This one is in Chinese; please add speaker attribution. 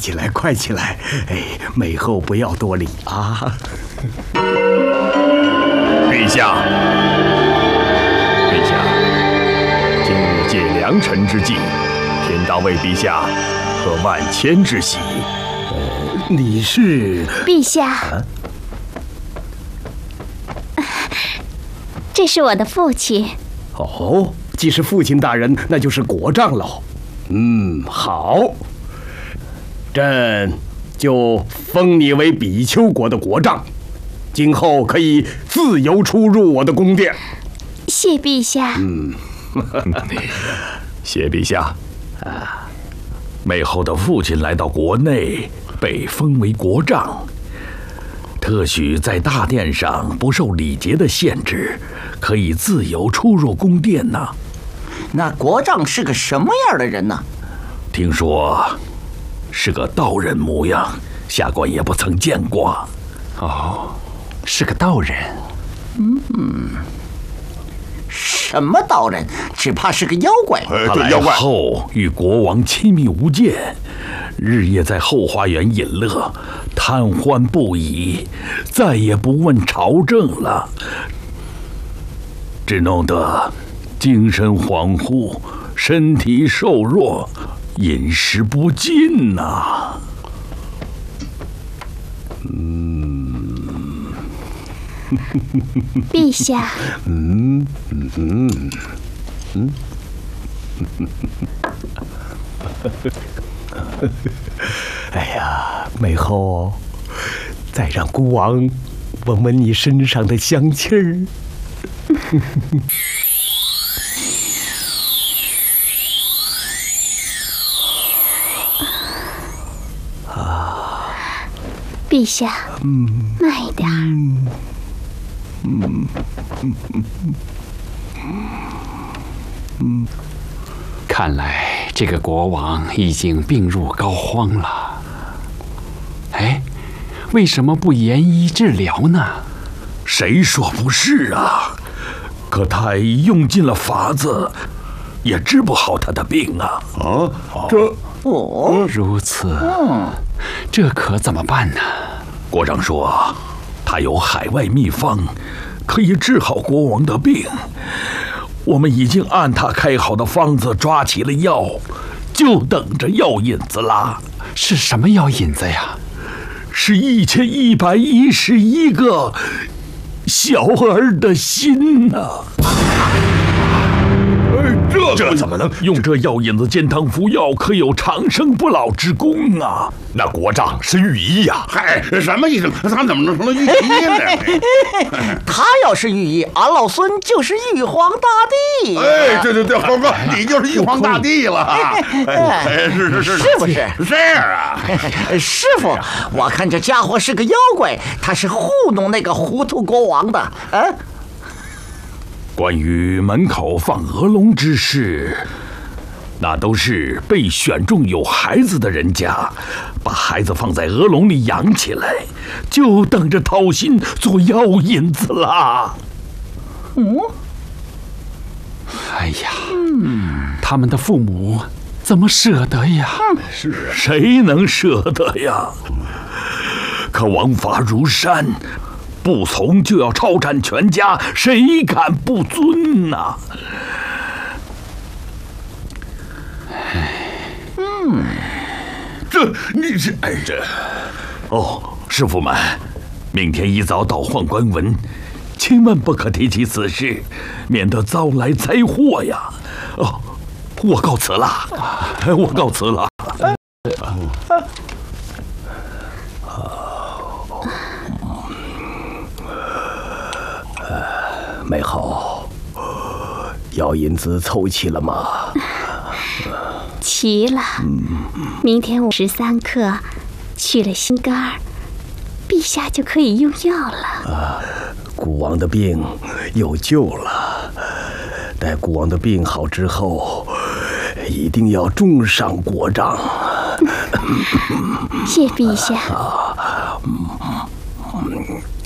Speaker 1: 起来，快起来！哎，美后不要多礼啊。
Speaker 2: 陛下，陛下，今日借良辰之际，偏当为陛下贺万千之喜。
Speaker 1: 你是？
Speaker 3: 陛下，这是我的父亲。
Speaker 1: 哦，既是父亲大人，那就是国丈喽。好，朕就封你为比丘国的国丈，今后可以自由出入我的宫殿。
Speaker 3: 谢陛下。
Speaker 2: 谢陛下。美后的父亲来到国内，被封为国丈，特许在大殿上不受礼节的限制，可以自由出入宫殿呢。
Speaker 4: 那国丈是个什么样的人呢？
Speaker 2: 听说是个道人模样，下官也不曾见过。
Speaker 5: 哦，是个道人。
Speaker 4: 什么道人？只怕是个妖怪。
Speaker 2: 他来后与国王亲密无间，日夜在后花园饮乐，贪欢不已，再也不问朝政了，只弄得精神恍惚，身体瘦弱，饮食不进呐。
Speaker 3: 陛下。
Speaker 1: 哎呀，美后，再让孤王闻闻你身上的香气儿。
Speaker 3: 陛下，慢一点儿。
Speaker 5: 看来这个国王已经病入膏肓了。哎，为什么不严医治疗呢？
Speaker 2: 谁说不是啊？可太医用尽了法子，也治不好他的病啊！
Speaker 5: 如此，这可怎么办呢？
Speaker 2: 国丈说，他有海外秘方，可以治好国王的病。我们已经按他开好的方子抓起了药，就等着药引子啦。
Speaker 5: 是什么药引子呀？
Speaker 2: 是1111个小儿的心呐！这怎么能用这药引子煎汤服药，可有长生不老之功啊！那国丈是御医呀！
Speaker 6: 嗨，什么意思？他怎么能成了御医呢？
Speaker 4: 他要是御医，俺老孙就是玉皇大帝。
Speaker 6: 哎，对，猴哥，你就是玉皇大帝了。是
Speaker 4: 不是？
Speaker 6: 是啊。
Speaker 4: 师傅，我看这家伙是个妖怪，他是糊弄那个糊涂国王的。
Speaker 2: 关于门口放鹅笼之事，那都是被选中有孩子的人家，把孩子放在鹅笼里养起来，就等着掏心做药引子啦。
Speaker 5: 哎呀，他们的父母怎么舍得呀？
Speaker 2: 是谁能舍得呀？可王法如山，不从就要抄斩全家，谁敢不遵呐？师傅们，明天一早到宦官文，千万不可提起此事，免得遭来灾祸呀！我告辞了，我告辞了。
Speaker 1: 美后，药引子凑齐了吗？
Speaker 3: 齐了。明天53克，去了心肝儿，陛下就可以用药了。
Speaker 1: 孤王的病有救了，待孤王的病好之后，一定要重赏国丈。
Speaker 3: 谢陛下。